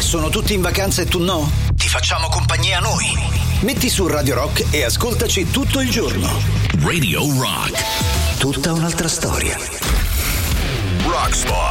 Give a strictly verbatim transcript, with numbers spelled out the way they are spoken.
Sono tutti in vacanza e tu no? Ti facciamo compagnia noi. Metti su Radio Rock e ascoltaci tutto il giorno. Radio Rock. Tutta un'altra storia. Rockstar.